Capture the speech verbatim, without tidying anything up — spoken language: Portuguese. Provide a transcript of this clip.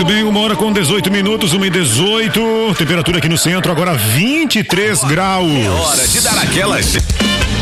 bem, uma hora com dezoito minutos, uma e dezoito. Temperatura aqui no centro agora vinte e três graus. É hora de dar aquela...